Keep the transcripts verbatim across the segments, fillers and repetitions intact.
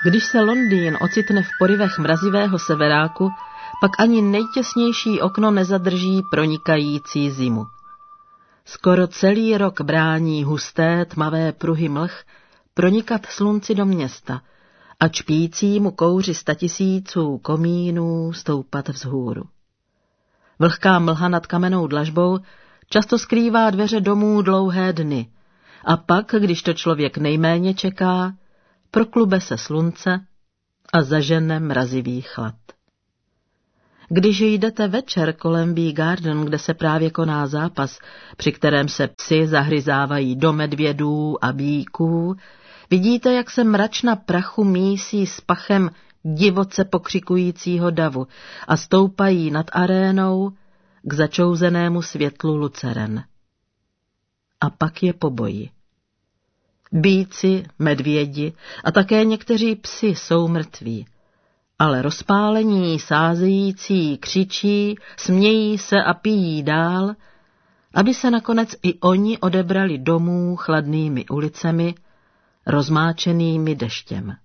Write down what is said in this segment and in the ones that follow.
Když se Londýn ocitne v porivech mrazivého severáku, pak ani nejtěsnější okno nezadrží pronikající zimu. Skoro celý rok brání husté tmavé pruhy mlh pronikat slunci do města a čpícímu kouři statisíců komínů stoupat vzhůru. Vlhká mlha nad kamennou dlažbou často skrývá dveře domů dlouhé dny a pak, když to člověk nejméně čeká, proklube se slunce a zažene mrazivý chlad. Když jdete večer kolem Bee Garden, kde se právě koná zápas, při kterém se psi zahryzávají do medvědů a býků, vidíte, jak se mračna prachu mísí s pachem divoce pokřikujícího davu a stoupají nad arénou k začouzenému světlu luceren. A pak je po boji. Býci, medvědi a také někteří psi jsou mrtví, ale rozpálení sázející křičí, smějí se a pijí dál, aby se nakonec i oni odebrali domů chladnými ulicemi, rozmáčenými deštěm.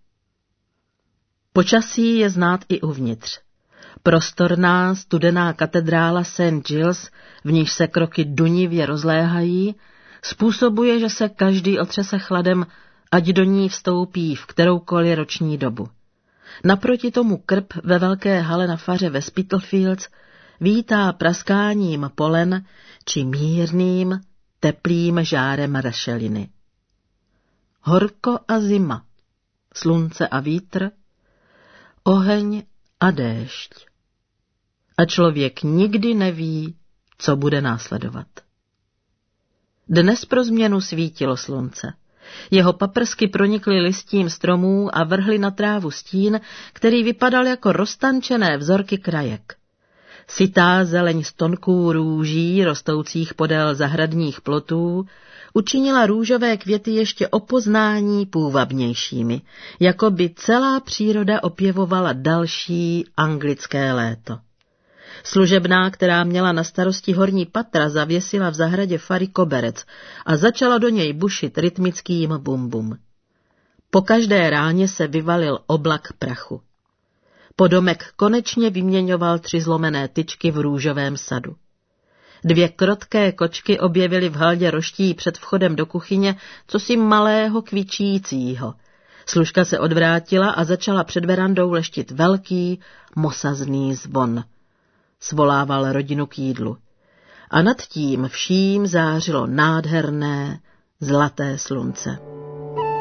Počasí je znát i uvnitř. Prostorná, studená katedrála Saint Giles, v níž se kroky dunivě rozléhají, způsobuje, že se každý otřese chladem, ať do ní vstoupí v kteroukoliv roční dobu. Naproti tomu krb ve velké hale na faře ve Spitalfields vítá praskáním polen či mírným, teplým žárem rašeliny. Horko a zima, slunce a vítr, oheň a déšť. A člověk nikdy neví, co bude následovat. Dnes pro změnu svítilo slunce. Jeho paprsky pronikly listím stromů a vrhly na trávu stín, který vypadal jako roztančené vzorky krajek. Sytá zeleň stonků růží, rostoucích podél zahradních plotů, učinila růžové květy ještě o poznání půvabnějšími, jako by celá příroda opěvovala další anglické léto. Služebná, která měla na starosti horní patra, zavěsila v zahradě fary koberec a začala do něj bušit rytmickým bumbum. Po každé ráně se vyvalil oblak prachu. Podomek konečně vyměňoval tři zlomené tyčky v růžovém sadu. Dvě krotké kočky objevily v haldě roští před vchodem do kuchyně cosi malého kvičícího. Služka se odvrátila a začala před verandou leštit velký, mosazný zvon. Svolával rodinu k jídlu. A nad tím vším zářilo nádherné, zlaté slunce.